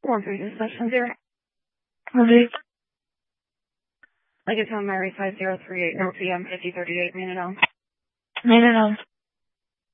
136-0. Okay. Like it's on Mary 5038, no PM 5038, Manadon. Manadon.